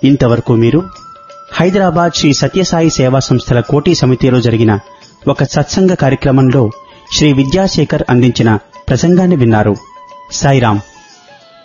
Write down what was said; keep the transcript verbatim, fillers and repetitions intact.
ఇంతవరకు మీరు హైదరాబాద్ శ్రీ సత్యసాయి సేవా సంస్థల కోటి సమితిలో జరిగిన ఒక సత్సంగ కార్యక్రమంలో శ్రీ విద్యాశేఖర్ అందించిన ప్రసంగాన్ని విన్నారు. సాయిరాం.